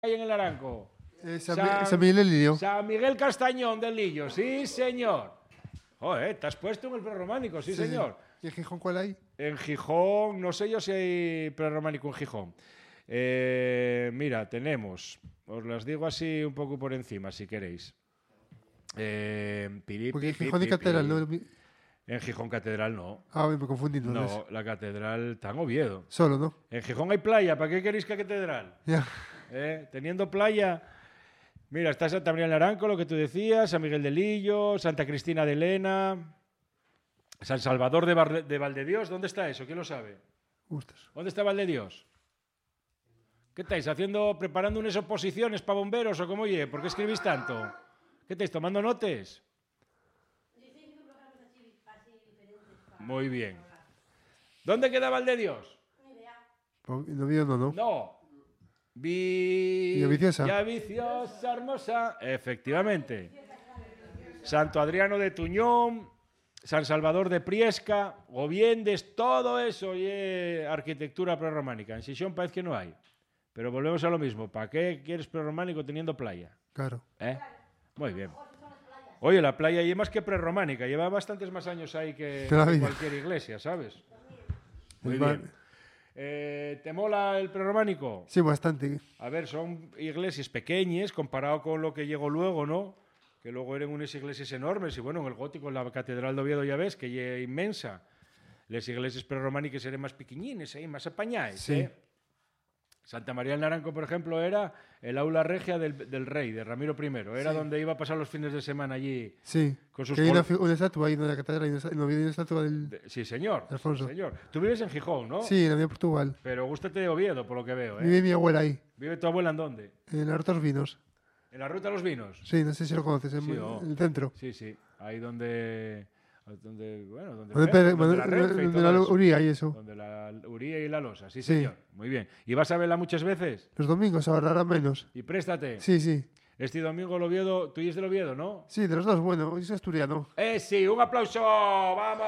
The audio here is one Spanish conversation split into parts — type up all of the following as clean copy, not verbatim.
hay en el Naranco? San Miguel del Lillo. San Miguel Castañón del Lillo, sí, señor. Joder, te has puesto en el prerrománico, sí, señor. ¿Y en Gijón cuál hay? En Gijón, no sé yo si hay prerrománico en Gijón. Mira, tenemos, os las digo así un poco por encima, si queréis. Porque en Gijón hay catedral, ¿no? En Gijón Catedral no. Ah, me confundí entonces. No, la catedral está en Oviedo. Solo, ¿no? En Gijón hay playa, ¿para qué queréis que catedral? Ya. Teniendo playa... Mira, está Santa María del Naranco, lo que tú decías, San Miguel del Lillo, Santa Cristina de Lena, San Salvador de Valdedios. ¿Dónde está eso? ¿Quién lo sabe? Gustas. ¿Dónde está Valdedios? ¿Qué estáis haciendo, preparando unas oposiciones para bomberos o cómo oye? ¿Por qué escribís tanto? ¿Qué estáis tomando notes? Muy bien. ¿Dónde queda Valdedios? No vio, no. No. Villaviciosa. Villaviciosa, hermosa. Efectivamente. Santo Adriano de Tuñón, San Salvador de Priesca, Goviendes, todo eso y arquitectura prerrománica. En Xixón parece que no hay. Pero volvemos a lo mismo. ¿Para qué quieres prerrománico teniendo playa? Claro. Muy bien. Oye, la playa y más que prerrománica. Lleva bastantes más años ahí que cualquier iglesia, ¿sabes? Muy bien. ¿Te mola el prerrománico? Sí, bastante. A ver, son iglesias pequeñas comparado con lo que llegó luego, ¿no? Que luego eran unas iglesias enormes. Y bueno, en el gótico, en la Catedral de Oviedo, ya ves, que es inmensa. Las iglesias prerrománicas eran más pequeñines, más apañadas. Sí. Santa María del Naranco, por ejemplo, era el aula regia del rey, de Ramiro I. Era donde iba a pasar los fines de semana allí. Sí. Con sus que hay una estatua ahí en la catedral, hay una estatua del... Sí, señor. Alfonso. Sí, señor. Tú vives en Gijón, ¿no? Sí, en la de Portugal. Pero gústate de Oviedo, por lo que veo, ¿eh? Vive mi abuela ahí. ¿Vive tu abuela en dónde? En la Ruta de los Vinos. ¿En la Ruta de los Vinos? Sí, no sé si lo conoces, en el centro. Sí, sí. Ahí donde la Renfe y donde todo la eso. Uría y eso. Donde la Uría y la Losa, sí, señor. Muy bien. ¿Y vas a verla muchas veces? Los domingos ahorrará menos. Y préstate. Sí. Este domingo el Oviedo, tú eres del Oviedo, ¿no? Sí, de los dos, bueno, es asturiano. Sí, un aplauso, ¡vamos!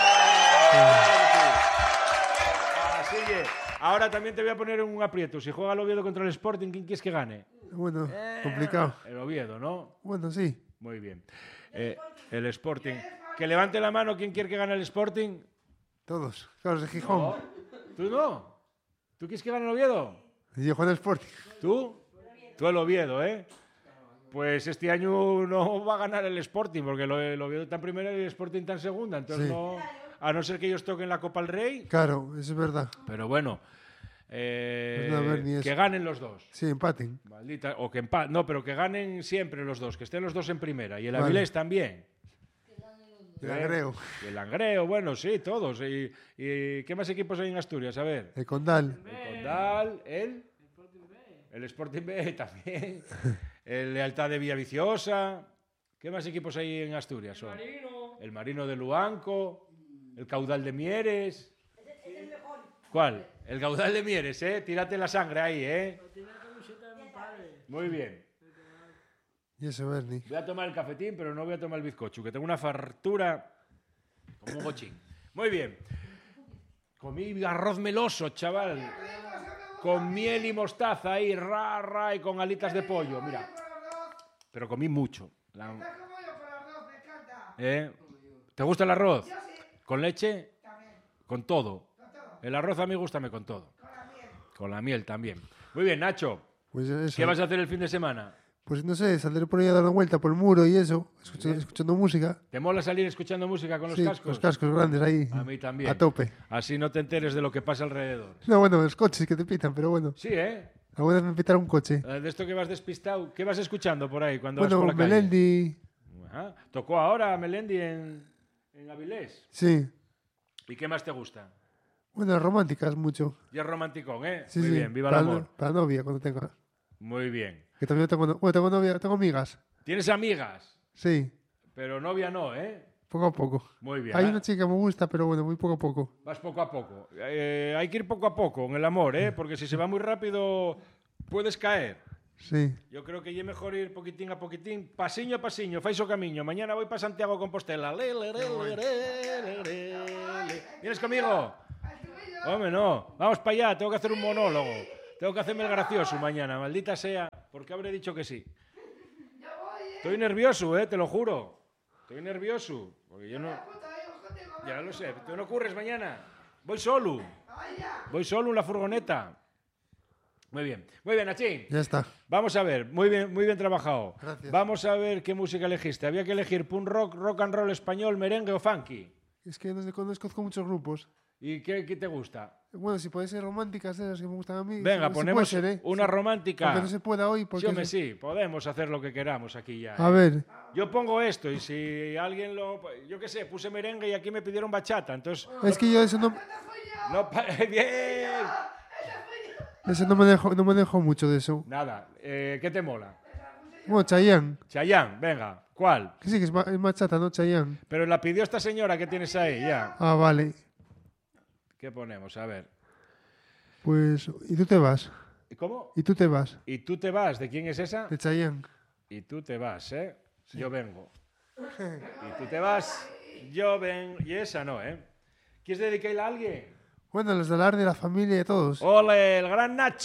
Así que, ahora también te voy a poner en un aprieto. Si juega el Oviedo contra el Sporting, ¿quién quieres que gane? Bueno, complicado. El Oviedo, ¿no? Bueno, sí. Muy bien. El Sporting. Que levante la mano quien quiere que gane el Sporting. Todos. Claro, es de Gijón. No. ¿Tú no? ¿Tú quieres que gane el Oviedo? Y yo juego el Sporting. ¿Tú? Tú el Oviedo, ¿eh? Pues este año no va a ganar el Sporting, porque el Oviedo está en primera y el Sporting está en segunda. Entonces Sí. no... A no ser que ellos toquen la Copa al Rey. Claro, eso es verdad. Pero bueno... que ganen los dos. Sí, empaten. Maldita, o que empaten. No, pero que ganen siempre los dos, que estén los dos en primera. Y el Avilés también. El Langreo. El Langreo, bueno, sí, todos. ¿Y qué más equipos hay en Asturias? A ver. El Condal. El Condal, el Sporting B también. El Lealtad de Villaviciosa. ¿Qué más equipos hay en Asturias? Son? El Marino de Luanco. El Caudal de Mieres. ¿Cuál? El Caudal de Mieres, ¿eh? Tírate la sangre ahí, Muy bien. Y eso, Bernie. Voy a tomar el cafetín, pero no voy a tomar el bizcocho, que tengo una fartura como un gochín. Muy bien. Comí arroz meloso, chaval. Con miel y mostaza ahí, y con alitas de pollo, mira. Pero comí mucho. ¿Te gusta el arroz? ¿Con leche? Con todo. El arroz a mí gústame con todo. Con la miel también. Muy bien, Nacho. Pues eso. ¿Qué vas a hacer el fin de semana? Pues no sé, saldré por ahí a dar una vuelta por el muro y eso, escuchando música. ¿Te mola salir escuchando música con los Sí, cascos? los cascos grandes ahí. A mí también. A tope. Así no te enteres de lo que pasa alrededor. No, bueno, los coches que te pitan, pero bueno. Sí, ¿eh? Alguna vez me pitaron un coche. De esto que vas despistado. ¿Qué vas escuchando por ahí cuando vas por Bueno, la calle? Melendi. Ajá. Tocó ahora Melendi en Avilés. Sí. ¿Y qué más te gusta? Bueno, románticas mucho. Y es romanticón, ¿eh? Sí, Muy sí. bien, viva el amor. Para novia cuando tenga. Muy bien. Que también tengo, bueno, tengo novia, tengo amigas. ¿Tienes amigas? Sí, Pero novia no, ¿eh? poco a poco. Muy bien. Hay una chica que me gusta, pero bueno, muy poco a poco. Vas poco a poco. Hay que ir poco a poco en el amor, ¿eh? Porque si se va muy rápido puedes caer. Sí. Yo creo que es mejor ir poquitín a poquitín, pasiño a pasiño, fais o camiño. Mañana voy para Santiago de Compostela. ¿Vienes conmigo? Hombre, no. Vamos para allá, tengo que hacer un monólogo. Tengo que hacerme el gracioso mañana, maldita sea. ¿Por qué habré dicho que sí? Estoy nervioso, te lo juro. Estoy nervioso. Porque yo no... Ya lo sé. ¿Tú no ocurres mañana? Voy solo. Voy solo en la furgoneta. Muy bien, Nachín. Ya está. Vamos a ver, muy bien trabajado. Gracias. Vamos a ver qué música elegiste. Había que elegir punk rock, rock and roll español, merengue o funky. Es que no conozco muchos grupos. ¿Y qué te gusta? Bueno, si puede ser románticas, esas que me gustan a mí. Venga, si ponemos puede ser, una sí. romántica. Aunque no se pueda hoy. Porque Sí, hombre, sí, podemos hacer lo que queramos aquí ya. A ver, Yo pongo esto y si alguien lo... Yo qué sé, puse merengue y aquí me pidieron bachata, entonces... es que yo eso no ¡Bien! me dejo mucho de eso. Nada, ¿qué te mola? Bueno, Chayanne. Chayanne, venga, ¿cuál? Que sí, que es más chata, ¿no? Chayanne. Pero la pidió esta señora que tienes ahí, ya. Ah, vale. ¿Qué ponemos? A ver. Pues, y tú te vas. ¿Cómo? Y tú te vas. ¿Y tú te vas? ¿De quién es esa? De Chayanne. Y tú te vas, ¿eh? Sí. Yo vengo. Y tú te vas, yo vengo. Y esa no, ¿eh? ¿Quieres dedicarla a alguien? Bueno, los de la familia y a todos. ¡Ole, el gran Nacho!